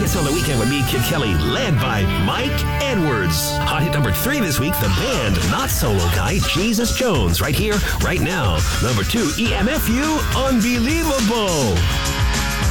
It's on the Weekend with me, Kid Kelly, led by Mike Edwards. Hot hit number 3 this week, the band, not solo guy, Jesus Jones, right here, right now. Number 2, EMFU, Unbelievable.